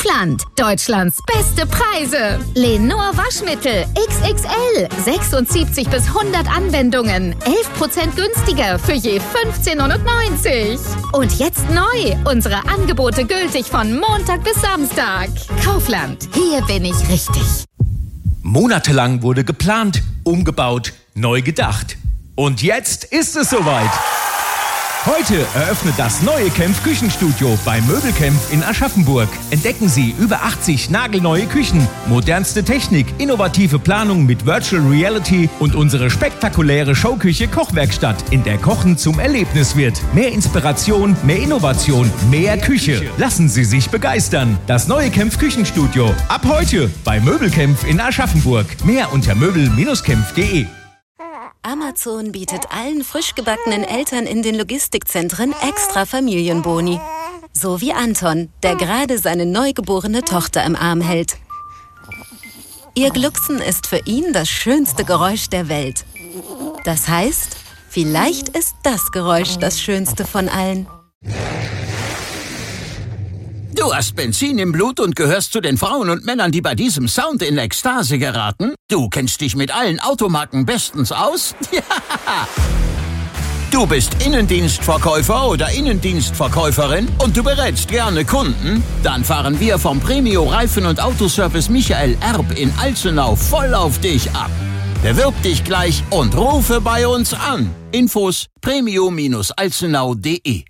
Kaufland. Deutschlands beste Preise. Lenor Waschmittel XXL. 76 bis 100 Anwendungen. 11% günstiger für je 15,90 €. Und jetzt neu. Unsere Angebote gültig von Montag bis Samstag. Kaufland. Hier bin ich richtig. Monatelang wurde geplant, umgebaut, neu gedacht. Und jetzt ist es soweit. Heute eröffnet das neue Kempf Küchenstudio bei Möbelkempf in Aschaffenburg. Entdecken Sie über 80 nagelneue Küchen, modernste Technik, innovative Planung mit Virtual Reality und unsere spektakuläre Showküche Kochwerkstatt, in der Kochen zum Erlebnis wird. Mehr Inspiration, mehr Innovation, mehr Küche. Lassen Sie sich begeistern. Das neue Kempf Küchenstudio. Ab heute bei Möbelkempf in Aschaffenburg. Mehr unter möbel-kempf.de. Amazon bietet allen frisch gebackenen Eltern in den Logistikzentren extra Familienboni. So wie Anton, der gerade seine neugeborene Tochter im Arm hält. Ihr Glucksen ist für ihn das schönste Geräusch der Welt. Das heißt, vielleicht ist das Geräusch das schönste von allen. Du hast Benzin im Blut und gehörst zu den Frauen und Männern, die bei diesem Sound in Ekstase geraten? Du kennst dich mit allen Automarken bestens aus? Ja! Du bist Innendienstverkäufer oder Innendienstverkäuferin und du berätst gerne Kunden? Dann fahren wir vom Premio Reifen- und Autoservice Michael Erb in Alzenau voll auf dich ab. Bewirb dich gleich und rufe bei uns an. Infos premio-alzenau.de.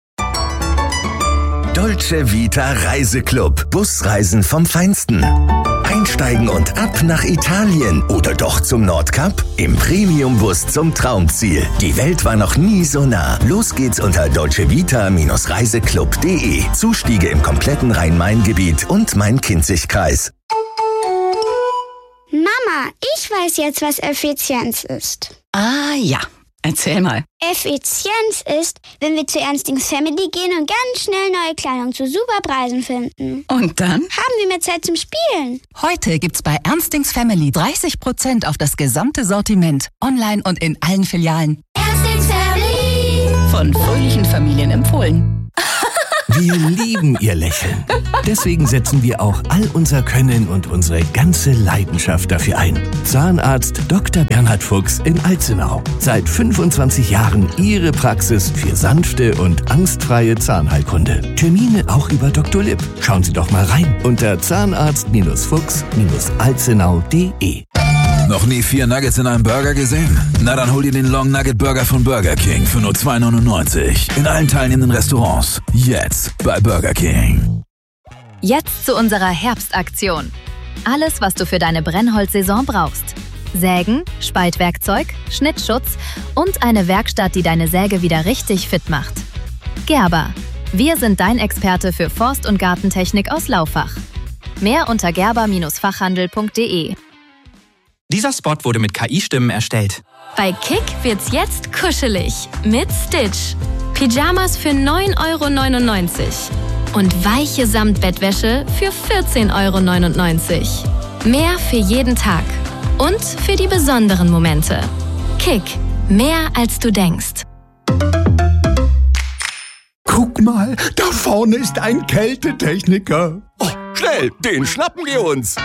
Dolce Vita Reiseclub. Busreisen vom Feinsten. Einsteigen und ab nach Italien oder doch zum Nordkap? Im Premiumbus zum Traumziel. Die Welt war noch nie so nah. Los geht's unter dolcevita-reiseclub.de. Zustiege im kompletten Rhein-Main-Gebiet und Main-Kinzig-Kreis. Mama, ich weiß jetzt, was Effizienz ist. Ah ja, erzähl mal. Effizienz ist, wenn wir zu Ernstings Family gehen und ganz schnell neue Kleidung zu super Preisen finden. Und dann? Haben wir mehr Zeit zum Spielen. Heute gibt's bei Ernstings Family 30% auf das gesamte Sortiment. Online und in allen Filialen. Ernstings Family. Von fröhlichen Familien empfohlen. Wir lieben Ihr Lächeln. Deswegen setzen wir auch all unser Können und unsere ganze Leidenschaft dafür ein. Zahnarzt Dr. Bernhard Fuchs in Alzenau. Seit 25 Jahren Ihre Praxis für sanfte und angstfreie Zahnheilkunde. Termine auch über Dr. Lipp. Schauen Sie doch mal rein unter zahnarzt-fuchs-alzenau.de. Noch nie 4 Nuggets in einem Burger gesehen? Na dann hol dir den Long Nugget Burger von Burger King für nur $2,99. In allen teilnehmenden Restaurants. Jetzt bei Burger King. Jetzt zu unserer Herbstaktion. Alles, was du für deine Brennholzsaison brauchst. Sägen, Spaltwerkzeug, Schnittschutz und eine Werkstatt, die deine Säge wieder richtig fit macht. Gerber. Wir sind dein Experte für Forst- und Gartentechnik aus Laufach. Mehr unter gerber-fachhandel.de. Dieser Spot wurde mit KI-Stimmen erstellt. Bei Kick wird's jetzt kuschelig mit Stitch. Pyjamas für 9,99 € und weiche Samtbettwäsche für 14,99 €. Mehr für jeden Tag und für die besonderen Momente. Kick, mehr als du denkst. Guck mal, da vorne ist ein Kältetechniker. Oh, schnell, den schnappen wir uns.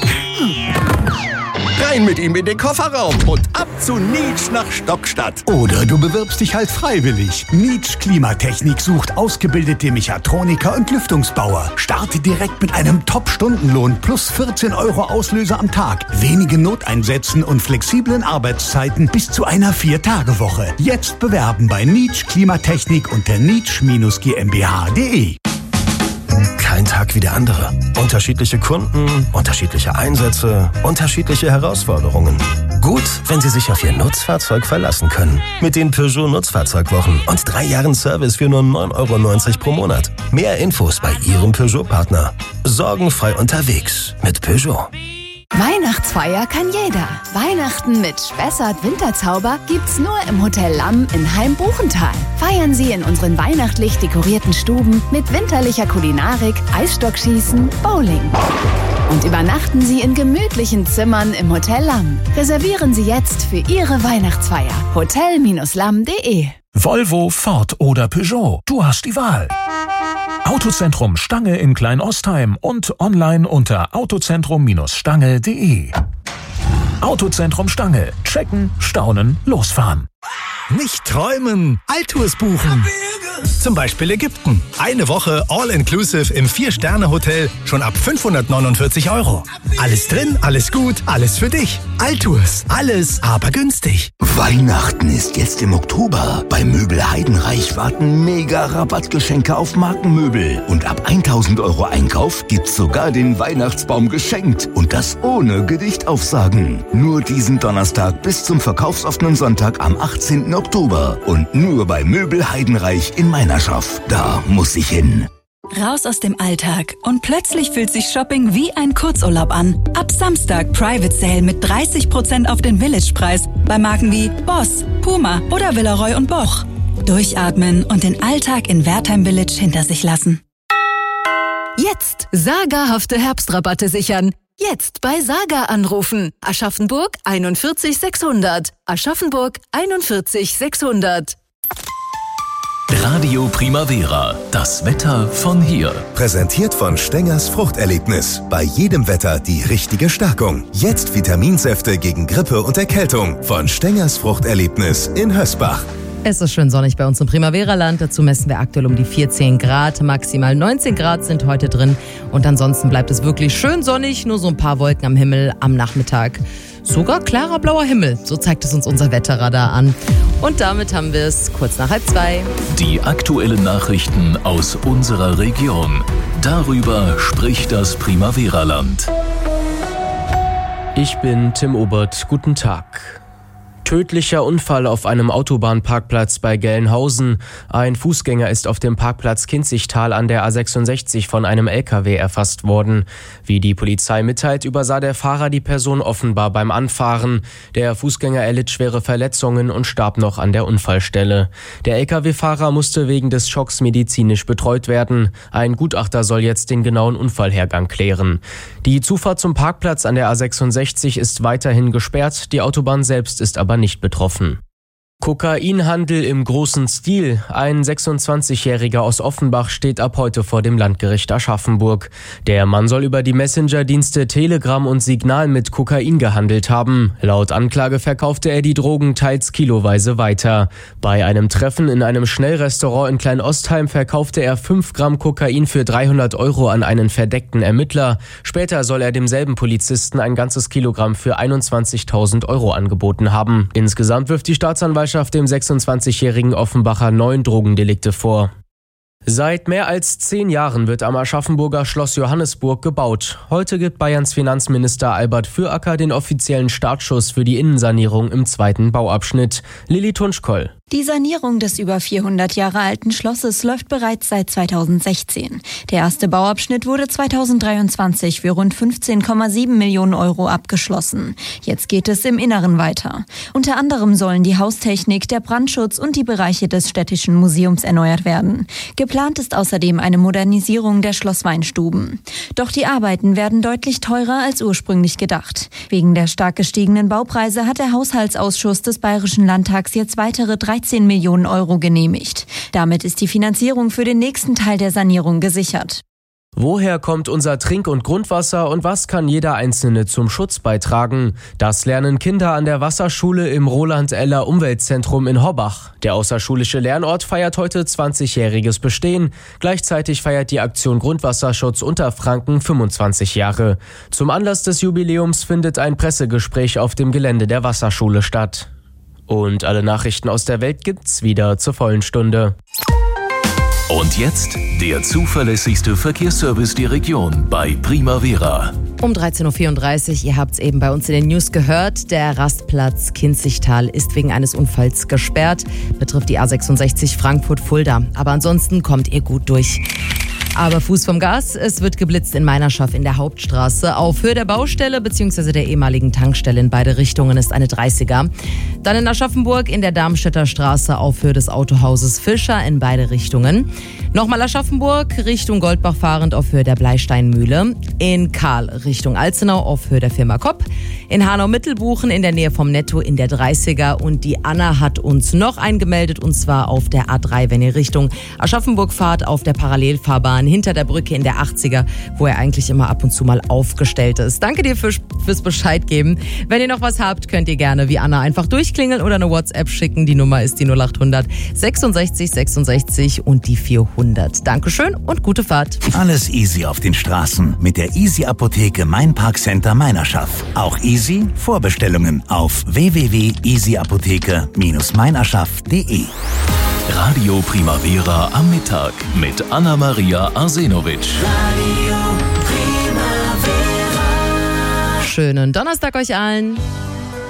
Rein mit ihm in den Kofferraum und ab zu Nietsch nach Stockstadt. Oder du bewirbst dich halt freiwillig. Nietsch Klimatechnik sucht ausgebildete Mechatroniker und Lüftungsbauer. Starte direkt mit einem Top-Stundenlohn plus 14 € Auslöser am Tag. Wenige Noteinsätzen und flexiblen Arbeitszeiten bis zu einer 4-Tage-Woche. Jetzt bewerben bei Nietsch Klimatechnik unter nietsch-gmbh.de. Kein Tag wie der andere. Unterschiedliche Kunden, unterschiedliche Einsätze, unterschiedliche Herausforderungen. Gut, wenn Sie sich auf Ihr Nutzfahrzeug verlassen können. Mit den Peugeot Nutzfahrzeugwochen und 3 Jahren Service für nur 9,90 € pro Monat. Mehr Infos bei Ihrem Peugeot-Partner. Sorgenfrei unterwegs mit Peugeot. Weihnachtsfeier kann jeder. Weihnachten mit Spessart Winterzauber gibt's nur im Hotel Lamm in Heim-Buchental. Feiern Sie in unseren weihnachtlich dekorierten Stuben mit winterlicher Kulinarik, Eisstockschießen, Bowling. Und übernachten Sie in gemütlichen Zimmern im Hotel Lamm. Reservieren Sie jetzt für Ihre Weihnachtsfeier. Hotel-lamm.de. Volvo, Ford oder Peugeot. Du hast die Wahl. Autozentrum Stange in Klein-Ostheim und online unter autozentrum-stange.de. Autozentrum Stange. Checken, staunen, losfahren. Nicht träumen, Altours buchen. Zum Beispiel Ägypten. Eine Woche All-Inclusive im 4-Sterne-Hotel schon ab 549 €. Alles drin, alles gut, alles für dich. Altours. Alles, aber günstig. Weihnachten ist jetzt im Oktober. Bei Möbel Heidenreich warten mega Rabattgeschenke auf Markenmöbel. Und ab 1.000 € Einkauf gibt's sogar den Weihnachtsbaum geschenkt. Und das ohne Gedichtaufsagen. Nur diesen Donnerstag bis zum verkaufsoffenen Sonntag am 18. Oktober. Und nur bei Möbel Heidenreich in Meinerschaft. Da muss ich hin. Raus aus dem Alltag und plötzlich fühlt sich Shopping wie ein Kurzurlaub an. Ab Samstag Private Sale mit 30% auf den Village-Preis bei Marken wie Boss, Puma oder Villeroy & Boch. Durchatmen und den Alltag in Wertheim Village hinter sich lassen. Jetzt sagerhafte Herbstrabatte sichern. Jetzt bei Saga anrufen. Aschaffenburg 41 600. Aschaffenburg 41 600. Radio Primavera. Das Wetter von hier. Präsentiert von Stengers Fruchterlebnis. Bei jedem Wetter die richtige Stärkung. Jetzt Vitaminsäfte gegen Grippe und Erkältung. Von Stengers Fruchterlebnis in Hösbach. Es ist schön sonnig bei uns im Primavera-Land. Dazu messen wir aktuell um die 14 Grad. Maximal 19 Grad sind heute drin. Und ansonsten bleibt es wirklich schön sonnig. Nur so ein paar Wolken am Himmel am Nachmittag. Sogar klarer blauer Himmel. So zeigt es uns unser Wetterradar an. Und damit haben wir es kurz nach 1:30. Die aktuellen Nachrichten aus unserer Region. Darüber spricht das Primavera-Land. Ich bin Tim Obert. Guten Tag. Tödlicher Unfall auf einem Autobahnparkplatz bei Gelnhausen. Ein Fußgänger ist auf dem Parkplatz Kinzigtal an der A66 von einem LKW erfasst worden. Wie die Polizei mitteilt, übersah der Fahrer die Person offenbar beim Anfahren. Der Fußgänger erlitt schwere Verletzungen und starb noch an der Unfallstelle. Der LKW-Fahrer musste wegen des Schocks medizinisch betreut werden. Ein Gutachter soll jetzt den genauen Unfallhergang klären. Die Zufahrt zum Parkplatz an der A66 ist weiterhin gesperrt. Die Autobahn selbst ist aber nicht betroffen. Kokainhandel im großen Stil. Ein 26-Jähriger aus Offenbach steht ab heute vor dem Landgericht Aschaffenburg. Der Mann soll über die Messenger-Dienste Telegram und Signal mit Kokain gehandelt haben. Laut Anklage verkaufte er die Drogen teils kiloweise weiter. Bei einem Treffen in einem Schnellrestaurant in Klein-Ostheim verkaufte er 5 Gramm Kokain für 300 € an einen verdeckten Ermittler. Später soll er demselben Polizisten ein ganzes Kilogramm für 21.000 € angeboten haben. Insgesamt wirft die Staatsanwaltschaft dem 26-jährigen Offenbacher 9 Drogendelikte vor. Seit mehr als 10 Jahren wird am Aschaffenburger Schloss Johannesburg gebaut. Heute gibt Bayerns Finanzminister Albert Füracker den offiziellen Startschuss für die Innensanierung im 2. Bauabschnitt. Lilly Tunschkoll. Die Sanierung des über 400 Jahre alten Schlosses läuft bereits seit 2016. Der erste Bauabschnitt wurde 2023 für rund 15,7 Millionen € abgeschlossen. Jetzt geht es im Inneren weiter. Unter anderem sollen die Haustechnik, der Brandschutz und die Bereiche des Städtischen Museums erneuert werden. Geplant ist außerdem eine Modernisierung der Schlossweinstuben. Doch die Arbeiten werden deutlich teurer als ursprünglich gedacht. Wegen der stark gestiegenen Baupreise hat der Haushaltsausschuss des Bayerischen Landtags jetzt weitere 13 Millionen € genehmigt. Damit ist die Finanzierung für den nächsten Teil der Sanierung gesichert. Woher kommt unser Trink- und Grundwasser und was kann jeder Einzelne zum Schutz beitragen? Das lernen Kinder an der Wasserschule im Roland-Eller Umweltzentrum in Horbach. Der außerschulische Lernort feiert heute 20-jähriges Bestehen. Gleichzeitig feiert die Aktion Grundwasserschutz Unterfranken 25 Jahre. Zum Anlass des Jubiläums findet ein Pressegespräch auf dem Gelände der Wasserschule statt. Und alle Nachrichten aus der Welt gibt's wieder zur vollen Stunde. Und jetzt der zuverlässigste Verkehrsservice der Region bei Primavera. Um 13.34 Uhr, ihr habt es eben bei uns in den News gehört, der Rastplatz Kinzigtal ist wegen eines Unfalls gesperrt. Betrifft die A66 Frankfurt-Fulda. Aber ansonsten kommt ihr gut durch. Aber Fuß vom Gas, es wird geblitzt in Meinerschaft in der Hauptstraße. Auf Höhe der Baustelle bzw. der ehemaligen Tankstelle in beide Richtungen ist eine 30er. Dann in Aschaffenburg in der Darmstädter Straße auf Höhe des Autohauses Fischer in beide Richtungen. Nochmal Aschaffenburg Richtung Goldbach fahrend auf Höhe der Bleisteinmühle. In Karl Richtung Alzenau auf Höhe der Firma Kopp. In Hanau-Mittelbuchen in der Nähe vom Netto in der 30er. Und die Anna hat uns noch eingemeldet und zwar auf der A3, wenn ihr Richtung Aschaffenburg fahrt, auf der Parallelfahrbahn hinter der Brücke in der 80er, wo er eigentlich immer ab und zu mal aufgestellt ist. Danke dir fürs Bescheid geben. Wenn ihr noch was habt, könnt ihr gerne wie Anna einfach durchklingeln oder eine WhatsApp schicken. Die Nummer ist die 0800 66 66 und die 400. Dankeschön und gute Fahrt. Alles easy auf den Straßen mit der Easy Apotheke Main Park Center Meinerschaft. Auch easy Vorbestellungen auf www.easyapotheke-meinerschaft.de. Radio Primavera am Mittag mit Anna-Maria Arsenovic. Schönen Donnerstag euch allen.